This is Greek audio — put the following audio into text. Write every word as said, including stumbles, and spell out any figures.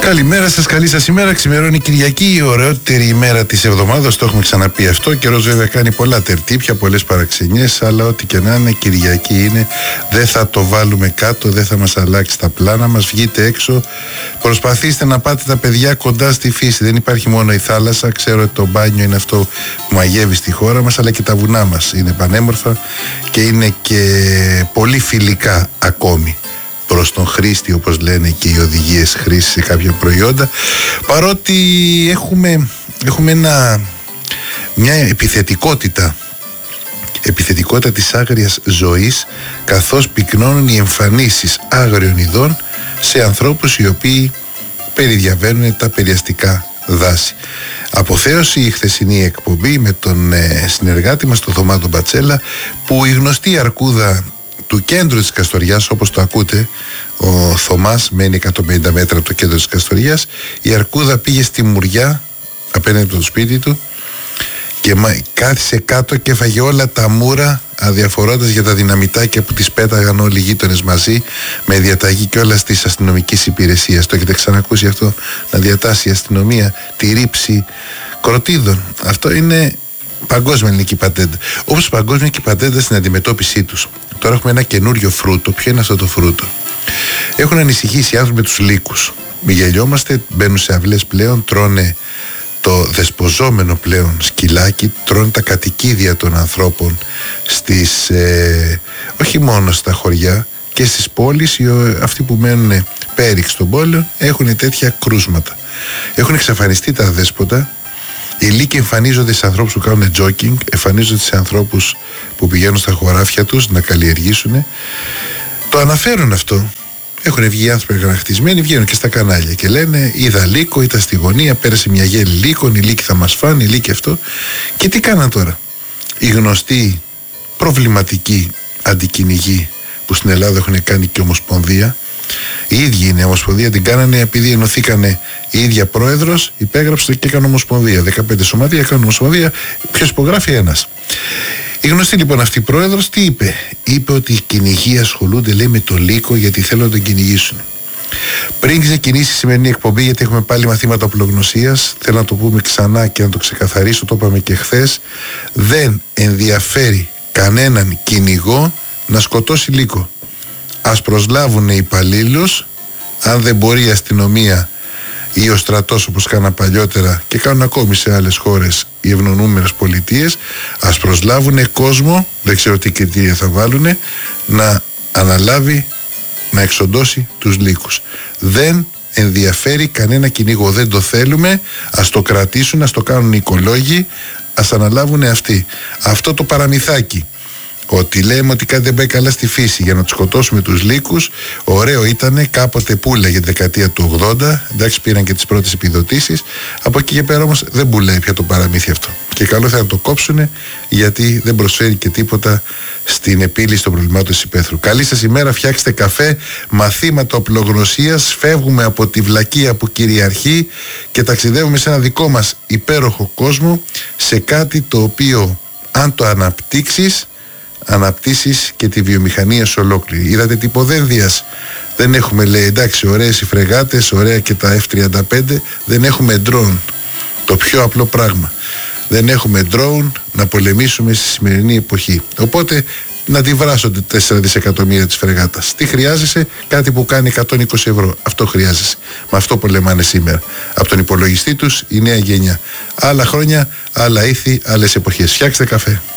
Καλημέρα σας, καλή σας ημέρα. Ξημερώνει Κυριακή, η ωραιότερη ημέρα της εβδομάδας. Το έχουμε ξαναπεί αυτό. Ο καιρός βέβαια κάνει πολλά τερτύπια, πολλές παραξενιές. Αλλά ό,τι και να είναι, Κυριακή είναι. Δεν θα το βάλουμε κάτω, δεν θα μας αλλάξει τα πλάνα μας. Βγείτε έξω. Προσπαθήστε να πάτε τα παιδιά κοντά στη φύση. Δεν υπάρχει μόνο η θάλασσα. Ξέρω ότι το μπάνιο είναι αυτό που μαγεύει στη χώρα μας, αλλά και τα βουνά μας είναι πανέμορφα και είναι και πολύ φιλικά ακόμη προς τον χρήστη, όπως λένε και οι οδηγίες χρήσης σε κάποια προϊόντα, παρότι έχουμε, έχουμε ένα, μια επιθετικότητα επιθετικότητα της άγριας ζωής, καθώς πυκνώνουν οι εμφανίσεις άγριων ειδών σε ανθρώπους οι οποίοι περιδιαβαίνουν τα περιαστικά δάση. Αποθέωση η χθεσινή εκπομπή με τον ε, συνεργάτη μας, τον Θωμά τον Μπατσέλα, που η γνωστή αρκούδα του κέντρου της Καστοριάς, όπως το ακούτε, ο Θωμάς μένει εκατόν πενήντα μέτρα από το κέντρο της Καστοριάς, η αρκούδα πήγε στη Μουριά απέναντι από το σπίτι του και κάθισε κάτω και έφαγε όλα τα μούρα, αδιαφορώντας για τα δυναμητάκια που τις πέταγαν όλοι οι γείτονες μαζί, με διαταγή και όλα της αστυνομικής υπηρεσίας. Το έχετε ξανακούσει αυτό, να διατάσσει η αστυνομία τη ρήψη κροτίδων? Αυτό είναι παγκόσμια ελληνική πατέντα. Όπως παγκόσμια ελληνική πατέντα στην αντιμετώπιση τους. Τώρα έχουμε ένα καινούριο φρούτο. Ποιο είναι αυτό το φρούτο? Έχουν ανησυχήσει οι άνθρωποι με τους λύκους. Μην γελιόμαστε, μπαίνουν σε αυλές πλέον, τρώνε το δεσποζόμενο πλέον σκυλάκι, τρώνε τα κατοικίδια των ανθρώπων στις, ε, όχι μόνο στα χωριά και στις πόλεις. Οι, αυτοί που μένουν πέριξ των πόλεων έχουν τέτοια κρούσματα. Έχουν εξαφανιστεί τα δέσποτα. Οι λύκοι εμφανίζονται σε ανθρώπους που κάνουν τζόκινγκ, εμφανίζονται σε ανθρώπους που πηγαίνουν στα χωράφια τους να καλλιεργήσουν. Το αναφέρουν αυτό. Έχουν βγει άνθρωποι γραχτισμένοι, βγαίνουν και στα κανάλια και λένε: είδα λύκο, ήταν στη γωνία, πέρασε μια γέλη λύκων, οι λύκοι θα μας φάνε, οι λύκοι αυτό. Και τι κάναν τώρα? Οι γνωστοί προβληματικοί αντικυνηγοί που στην Ελλάδα έχουν κάνει και ομοσπονδία. Οι ίδιοι είναι ομοσπονδία, την κάνανε επειδή ενωθήκανε η ίδια πρόεδρος, υπέγραψε και έκανε ομοσπονδία. δεκαπέντε σωματεία κάνουν ομοσπονδία. Ποιος υπογράφει? Ένας. Η γνωστή λοιπόν αυτή πρόεδρος τι είπε? Είπε ότι οι κυνηγοί ασχολούνται, λέει, με το λύκο γιατί θέλουν να τον κυνηγήσουν. Πριν ξεκινήσει η σημερινή εκπομπή, γιατί έχουμε πάλι μαθήματα οπλογνωσίας, θέλω να το πούμε ξανά και να το ξεκαθαρίσω, το είπαμε και χθες, δεν ενδιαφέρει κανέναν κυνηγό να σκοτώσει λύκο. Ας προσλάβουν οι υπαλλήλους, αν δεν μπορεί η αστυνομία ή ο στρατός όπως κάναν παλιότερα και κάνουν ακόμη σε άλλες χώρες οι ευνονούμενες πολιτείες, ας προσλάβουν κόσμο, δεν ξέρω τι κριτήρια θα βάλουν, να αναλάβει να εξοντώσει τους λύκους. Δεν ενδιαφέρει κανένα κυνήγο, δεν το θέλουμε, ας το κρατήσουν, ας το κάνουν οι οικολόγοι, ας αναλάβουν αυτοί. Αυτό το παραμυθάκι ότι λέμε ότι κάτι δεν πάει καλά στη φύση για να τους σκοτώσουμε τους λύκους, ωραίο ήτανε, κάποτε πουλάει για τη δεκαετία του ογδόντα, εντάξει, πήραν και τις πρώτες επιδοτήσεις, από εκεί και πέρα όμως δεν πουλάει πια το παραμύθι αυτό και καλό θα να το κόψουνε, γιατί δεν προσφέρει και τίποτα στην επίλυση των προβλημάτων της υπαίθρου. Καλή σας ημέρα, φτιάξτε καφέ, μαθήματα οπλογνωσίας, φεύγουμε από τη βλακεία που κυριαρχεί και ταξιδεύουμε σε ένα δικό μας υπέροχο κόσμο, σε κάτι το οποίο αν το αναπτύξεις αναπτύσσεις και τη βιομηχανία σε ολόκληρη. Είδατε τι υποδένδιας? Δεν έχουμε, λέει, εντάξει, ωραίες οι φρεγάτες, ωραία και τα εφ τριάντα πέντε, δεν έχουμε drone. Το πιο απλό πράγμα. Δεν έχουμε drone να πολεμήσουμε στη σημερινή εποχή. Οπότε να τη βράσονται τέσσερα δισεκατομμύρια της φρεγάτας. Τι χρειάζεσαι? Κάτι που κάνει εκατόν είκοσι ευρώ. Αυτό χρειάζεσαι. Με αυτό πολεμάνε σήμερα. Από τον υπολογιστή τους η νέα γενιά. Άλλα χρόνια, άλλα ήθη, άλλες εποχές. Φτιάξτε καφέ.